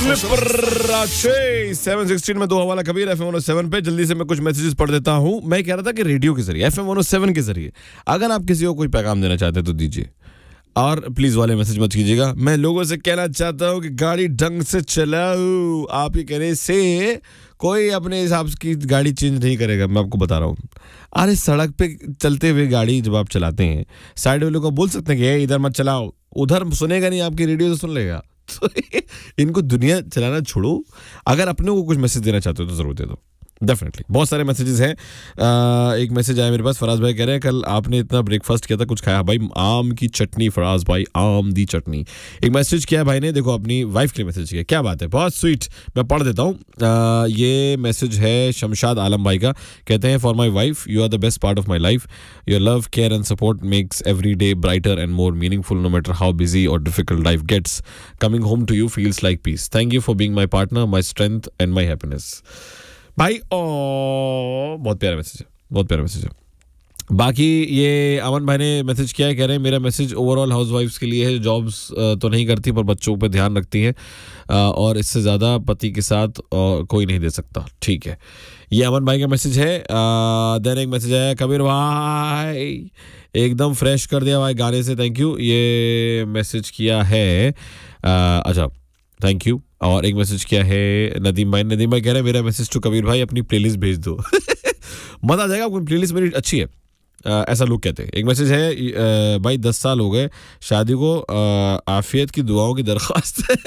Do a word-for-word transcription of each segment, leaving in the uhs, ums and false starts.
Seven sixteen में दो हवाला कबीर एफ एम सेवन पे। जल्दी से मैं कुछ मैसेजेस पढ़ देता हूँ। मैं कह रहा था कि रेडियो के जरिए एफ एम सेवन के जरिए अगर आप किसी को कोई पैगाम देना चाहते हैं तो दीजिए, और प्लीज वाले मैसेज मत कीजिएगा। मैं लोगों से कहना चाहता हूँ कि गाड़ी ढंग से चलाओ। आपके कहने से कोई अपने हिसाब की गाड़ी चेंज नहीं करेगा, मैं आपको बता रहा हूँ। अरे सड़क पे चलते हुए गाड़ी जब आप चलाते हैं, साइड वालों को बोल सकते हैं कि इधर मत चलाओ, उधर सुनेगा नहीं, आपकी रेडियो तो सुन लेगा। तो इनको दुनिया चलाना छोड़ो। अगर अपने को कुछ मैसेज देना चाहते हो तो जरूर दे दो, डेफिनेटली। बहुत सारे मैसेजेस हैं। आ, एक मैसेज आया मेरे पास, फराज भाई कह रहे हैं कल आपने इतना ब्रेकफास्ट किया था, कुछ खाया भाई? आम की चटनी फराज भाई, आम दी चटनी। एक मैसेज किया भाई ने, देखो अपनी वाइफ के लिए मैसेज किया, क्या बात है, बहुत स्वीट। मैं पढ़ देता हूँ। ये मैसेज है शमशाद आलम भाई का। कहते हैं for my wife, you are the best part of my life, your love care and support makes every day brighter and more meaningful no matter how busy और difficult life gets, coming home to you feels like piece, thank you for being my partner, my strength and my happiness. भाई ओ बहुत प्यारा message है, बहुत प्यारा message है। बाकी ये अमन भाई ने मैसेज किया है, कह रहे हैं मेरा मैसेज ओवरऑल हाउसवाइफ्स के लिए है, जॉब्स तो नहीं करती पर बच्चों पे ध्यान रखती हैं और इससे ज़्यादा पति के साथ और कोई नहीं दे सकता। ठीक है, ये अमन भाई का मैसेज है। देन एक मैसेज आया, कबीर भाई एकदम फ्रेश कर दिया भाई गाने से, थैंक यू। ये मैसेज किया है, अच्छा थैंक यू। और एक मैसेज किया है नदीम भाई। नदीम भाई कह रहे हैं मेरा मैसेज टू कबीर भाई, अपनी प्लेलिस्ट भेज दो। मजा आ जाएगा, आपको प्लेलिस्ट मेरी अच्छी है, आ, ऐसा लोग कहते हैं। एक मैसेज है, आ, भाई दस साल हो गए शादी को, आ, आफियत की दुआओं की दरख्वास्त है।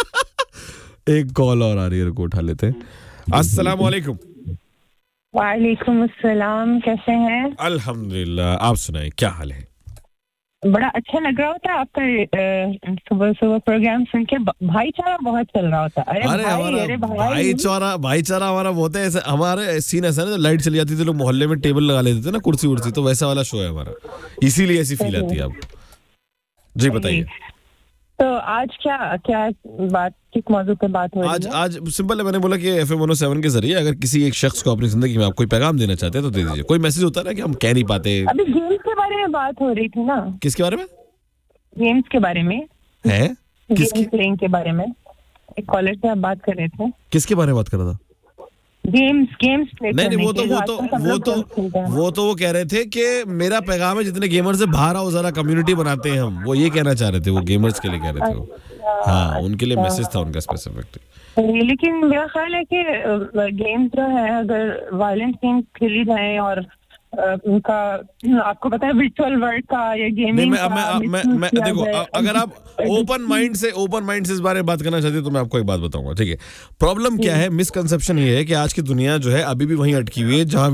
एक कॉल और आ रही है, रुको उठा लेते हैं। अस्सलाम वालेकुम। वालेकुम अस्सलाम, कैसे हैं? अल्हम्दुलिल्लाह, आप सुनाएं क्या हाल है? बड़ा अच्छा लग रहा होता आपका सुबह सुबह प्रोग्राम सुन के। भाईचारा बहुत चल रहा होता। अरे, अरे भाई, अरे भाई भाईचारा भाईचारा हमारा बहुत है। ऐसे हमारे सीन ऐसा ना, लाइट चली जाती थी लोग मोहल्ले में टेबल लगा लेते थे ना, कुर्सी उर्सी, तो वैसा वाला शो है हमारा, इसीलिए ऐसी फील आती है आपको। जी बताइए। तो आज क्या क्या बात, किस मौजू पे बात हो रही आज है? आज सिंपल है, मैंने बोला कि एफ एम सेवन के जरिए अगर किसी एक शख्स को अपनी जिंदगी में आप कोई पैगाम देना चाहते हैं तो दे दीजिए। कोई मैसेज होता है ना कि हम कह नहीं पाते। अभी गेम्स के बारे में बात हो रही थी ना। किसके बारे में? गेम्स के बारे में है, किसकी प्लेइंग के बारे में एक कॉलर से आप बात कर रहे थे। किसके बारे में बात कर रहा था? गेम्स गेम्स प्ले नहीं नहीं, वो तो वो तो वो तो वो तो वो कह रहे थे कि मेरा पैगाम है जितने गेमर्स से बाहर आओ, जरा कम्युनिटी बनाते हैं हम, वो ये कहना चाह रहे थे, वो गेमर्स के लिए कह रहे थे वो। हाँ, उनके लिए मैसेज था उनका स्पेसिफिक। लेकिन मेरा ख्याल है कि गेम्स जो है, अगर वायलेंट गेम्स खेली जाए और उनका, आपको पता है वर्चुअल वर्ल्ड का या गेमिंग मैं, मैं, मैं, मैं, देखो, अगर आप ओपन माइंड से ओपन माइंड से इस बारे में बात करना चाहते हो तो मैं आपको एक बात बताऊंगा, ठीक है? प्रॉब्लम क्या है, मिसकंसेप्शन ये है कि आज की दुनिया जो है अभी भी वहीं अटकी हुई है जहां